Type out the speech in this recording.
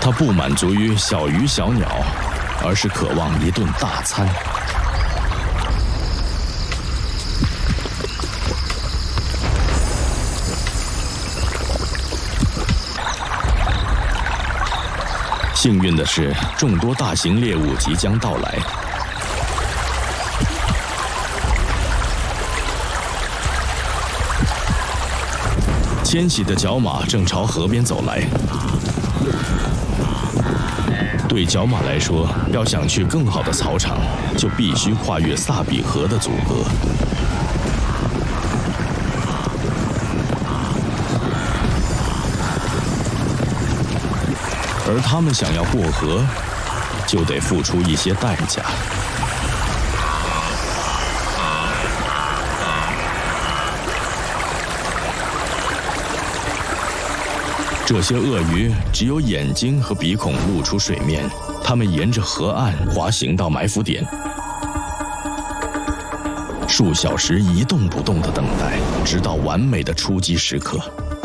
它不满足于小鱼小鸟，而是渴望一顿大餐。幸运的是，众多大型猎物即将到来。迁徙的角马正朝河边走来。对角马来说，要想去更好的草场，就必须跨越萨比河的阻隔。而他们想要过河，就得付出一些代价。这些鳄鱼只有眼睛和鼻孔露出水面，它们沿着河岸滑行到埋伏点，数小时一动不动地等待，直到完美的出击时刻。